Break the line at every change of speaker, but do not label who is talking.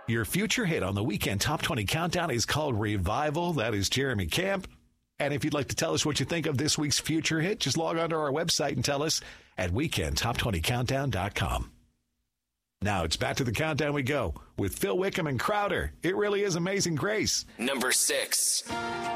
Your future hit on the Weekend Top 20 Countdown is called Revival. That is Jeremy Camp. And if you'd like to tell us what you think of this week's future hit, just log on to our website and tell us at weekendtop20countdown.com. Now it's back to the countdown we go with Phil Wickham and Crowder. It really is Amazing Grace.
Number 6.